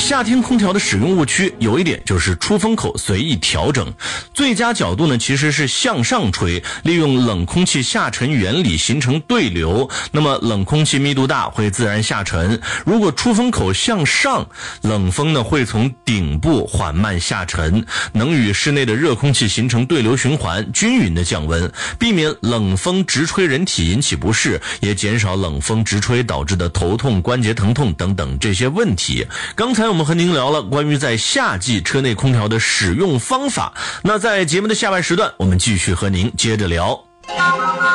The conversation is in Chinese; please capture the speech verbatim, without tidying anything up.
夏天空调的使用误区有一点就是出风口随意调整，最佳角度呢其实是向上吹，利用冷空气下沉原理形成对流，那么冷空气密度大会自然下沉。如果出风口向上，冷风呢会从顶部缓慢下沉，能与室内的热空气形成对流循环，均匀的降温，避免冷风直吹人体引起不适，也减少冷风直吹导致的头痛、关节疼痛等等这些问题。刚才我们和您聊了关于在夏季车内空调的使用方法，那在节目的下半时段，我们继续和您接着聊。